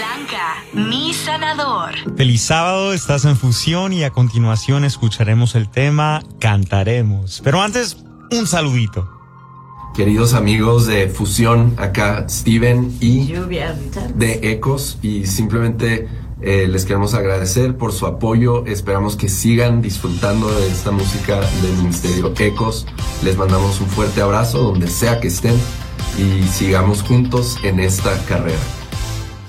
Blanca, mi sanador. Feliz sábado, estás en Fusión y a continuación escucharemos el tema Cantaremos. Pero antes, un saludito. Queridos amigos de Fusión, acá Steven y de Ecos, y simplemente les queremos agradecer por su apoyo. Esperamos que sigan disfrutando de esta música del Ministerio Ecos. Les mandamos un fuerte abrazo donde sea que estén y sigamos juntos en esta carrera.